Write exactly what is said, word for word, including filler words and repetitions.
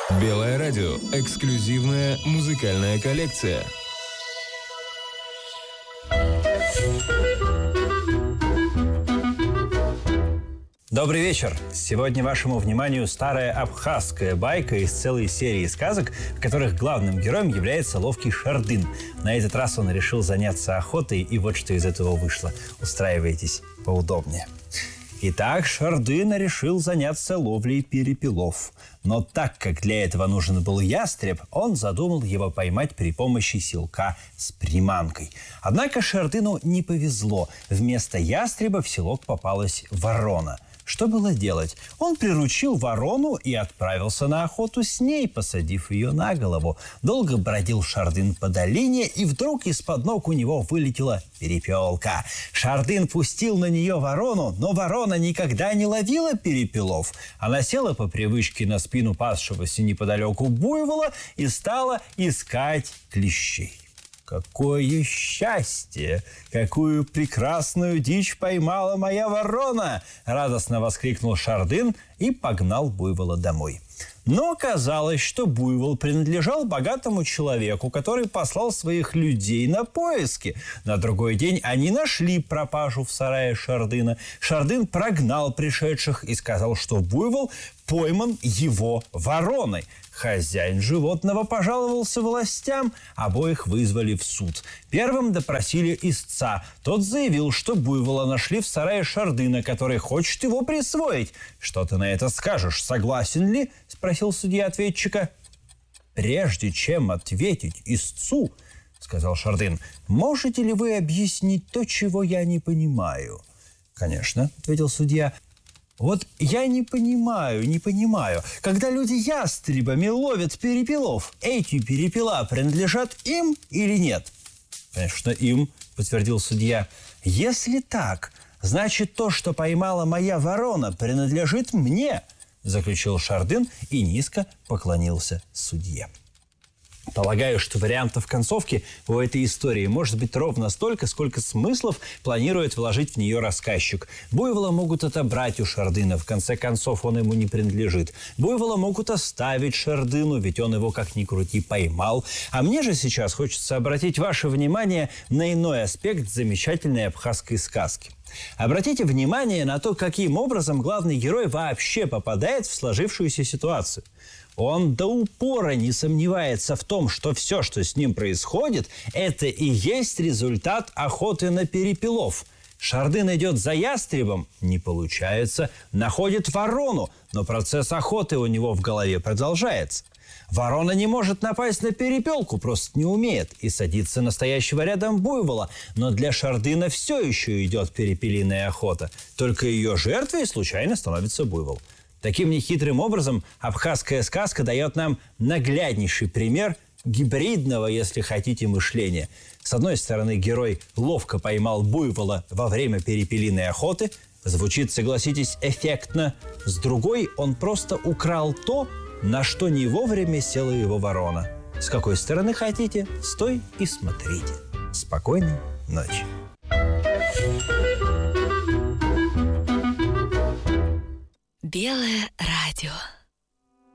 Белое радио. Эксклюзивная музыкальная коллекция. Добрый вечер! Сегодня вашему вниманию старая абхазская байка из целой серии сказок, в которых главным героем является ловкий Шардын. На этот раз он решил заняться охотой, и вот что из этого вышло. Устраивайтесь поудобнее. Итак, Шардын решил заняться ловлей перепелов. Но так как для этого нужен был ястреб, он задумал его поймать при помощи селка с приманкой. Однако Шардыну не повезло. Вместо ястреба в селок попалась ворона. Что было делать? Он приручил ворону и отправился на охоту с ней, посадив ее на голову. Долго бродил Шардын по долине, и вдруг из-под ног у него вылетела перепелка. Шардын пустил на нее ворону, но ворона никогда не ловила перепелов. Она села по привычке на спину пасшегося неподалеку буйвола и стала искать клещей. «Какое счастье! Какую прекрасную дичь поймала моя ворона!» – радостно воскликнул Шардын и погнал буйвола домой. Но оказалось, что буйвол принадлежал богатому человеку, который послал своих людей на поиски. На другой день они нашли пропажу в сарае Шардына. Шардын прогнал пришедших и сказал, что буйвол пойман его вороной. Хозяин животного пожаловался властям, обоих вызвали в суд. Первым допросили истца. Тот заявил, что буйвола нашли в сарае Шардына, который хочет его присвоить. «Что ты на это скажешь? Согласен ли?» – спросил судья ответчика. «Прежде чем ответить истцу, – сказал Шардын, – можете ли вы объяснить то, чего я не понимаю?» «Конечно», – ответил судья. «Вот я не понимаю, не понимаю. Когда люди ястребами ловят перепелов, эти перепела принадлежат им или нет?» «Конечно, им», – подтвердил судья. «Если так, значит, то, что поймала моя ворона, принадлежит мне», – заключил Шардын и низко поклонился судье. Полагаю, что вариантов концовки у этой истории может быть ровно столько, сколько смыслов планирует вложить в нее рассказчик. Буйвола могут отобрать у Шардына, в конце концов он ему не принадлежит. Буйвола могут оставить Шардыну, ведь он его, как ни крути, поймал. А мне же сейчас хочется обратить ваше внимание на иной аспект замечательной абхазской сказки. Обратите внимание на то, каким образом главный герой вообще попадает в сложившуюся ситуацию. Он до упора не сомневается в том, что все, что с ним происходит, это и есть результат охоты на перепелов. Шардын идет за ястребом, не получается, находит ворону, но процесс охоты у него в голове продолжается. Ворона не может напасть на перепелку, просто не умеет, и садится настоящего рядом буйвола. Но для Шардына все еще идет перепелиная охота, только ее жертвой случайно становится буйвол. Таким нехитрым образом абхазская сказка дает нам нагляднейший пример гибридного, если хотите, мышления. С одной стороны, герой ловко поймал буйвола во время перепелиной охоты. Звучит, согласитесь, эффектно. С другой, он просто украл то, на что не вовремя села его ворона. С какой стороны хотите, с той и смотрите. Спокойной ночи. Белое радио.